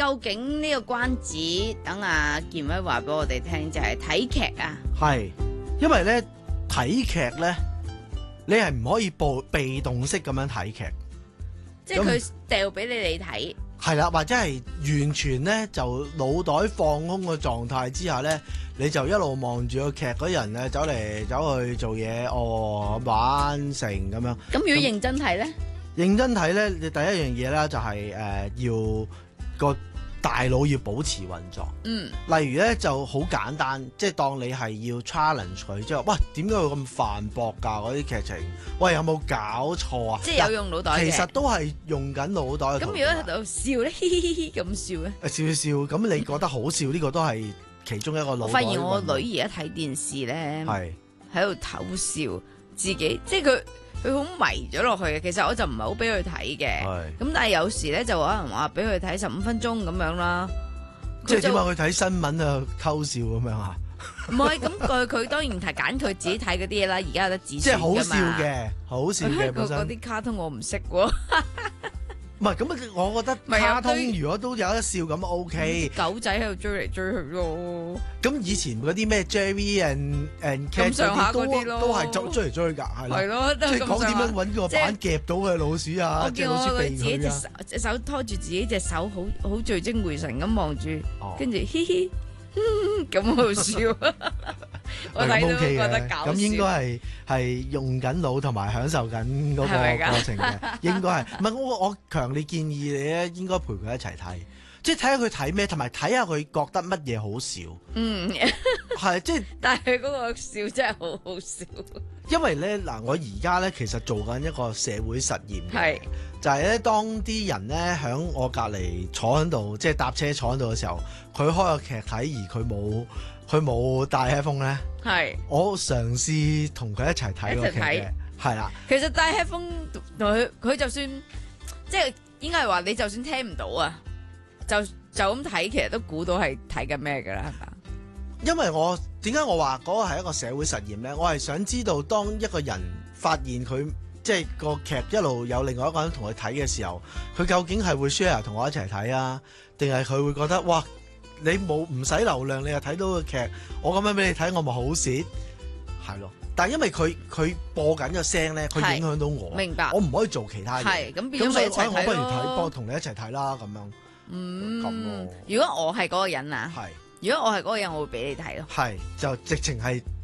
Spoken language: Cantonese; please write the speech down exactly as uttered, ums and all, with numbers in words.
究竟呢個關子，等阿健威話俾我哋聽，就係睇劇啊。 係，因為咧睇劇咧，你係唔可以被被動式咁樣睇劇， 即係佢掉俾你哋睇。 係啦，或者係完全咧就腦袋放空嘅狀態之下咧，你就一路望住個劇嗰啲人咧走嚟走去做嘢，哦玩成咁樣。 咁如果認真睇咧？ 認真睇咧，你第一樣嘢咧就係、是、誒、呃、要個大腦要保持運作。 嗯。 例如咧就好簡單，即係當你係要 challenge 佢，即係喂點解會咁繁薄㗎嗰啲劇情？喂有冇搞錯啊？ 即係有用腦袋嘅。 其實都係用緊腦袋。 咁如果喺度笑咧，嘻嘻嘻咁笑咧？ 笑笑笑，咁你覺得好笑呢、呢個都係其中一個腦袋。 我發現我個女而家睇電視咧， 係喺度偷笑，自己即係佢。佢好迷咗落去嘅，其實我就唔係好俾佢睇嘅，咁但係有時咧就可能話俾佢睇十五分鐘咁樣啦。 即係點解佢睇新聞啊溝笑咁樣啊？ 唔係，咁佢佢當然係揀佢自己睇嗰啲嘢啦。而家有得自選㗎嘛。 即係好笑嘅，好笑嘅本身。 嗰啲卡通我唔識喎。 唔係咁，我覺得卡通如果都有得笑咁 OK。 狗仔喺度追嚟追去咯。 咁以前嗰啲咩 Jerry and and Cat 嗰啲都都係追追嚟追去㗎，係咯。 係咯， 即係講點樣揾個板夾到嘅老鼠啊！ 我見我個自己隻手隻手拖住自己隻手，好好聚精會神咁望住，跟住嘻嘻咁好笑。我睇到覺得搞笑。 咁應該係係用緊腦同埋享受緊嗰個過程嘅，應該係。唔係我我強烈建議你咧，應該陪佢一齊睇，即係睇下佢睇咩，同埋睇下佢覺得乜嘢好笑。嗯，係即係。但係嗰個笑真係好好笑。因為咧嗱，我而家咧其實做緊一個社會實驗嘅，就係咧當啲人咧喺我隔離坐喺度，即係搭車坐喺度嘅時候，佢開個劇睇而佢冇。佢冇戴 headphone 咧，係我嘗試同佢一齊睇個劇嘅，係啦。其實戴 headphone 同佢，佢就算即係應該係話你就算聽唔到啊，就就咁睇，其實都估到係睇緊咩㗎啦，係嘛？因為我點解我話嗰個係一個社會實驗咧？我係想知道當一個人發現佢即係個劇一路有另外一個人同佢睇嘅時候，佢究竟係會 share 同我一齊睇啊，定係佢會覺得哇？你冇唔使流量，你又睇到個劇，我咁樣俾你睇，我咪好蝕，係咯。但係因為佢佢播緊個聲咧，佢影響到我，明白。我唔可以做其他嘢，係咁變咗咪一齊睇咯。我不如睇，幫同你一齊睇啦，咁樣。嗯，咁如果我係嗰個人啊，係。如果我係嗰個人，我會俾你睇咯。係，就直情係